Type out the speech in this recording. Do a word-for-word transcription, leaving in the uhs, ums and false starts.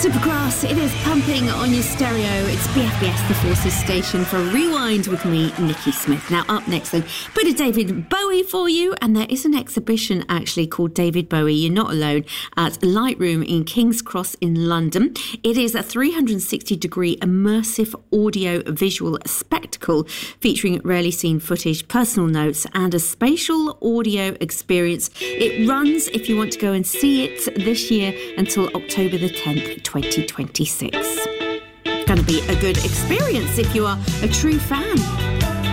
Supergrass, it is pumping on your stereo. It's B F B S, the Forces station, for Rewind with me, Nikki Smith. Now, up next, then, bit of David Bowie for you, and there is an exhibition actually called David Bowie, You're Not Alone, at Lightroom in King's Cross in London. It is a three hundred sixty degree immersive audio visual spectacle featuring rarely seen footage, personal notes, and a spatial audio experience. It runs, if you want to go and see it, this year until October the tenth, twenty twenty-six. Going to be a good experience if you are a true fan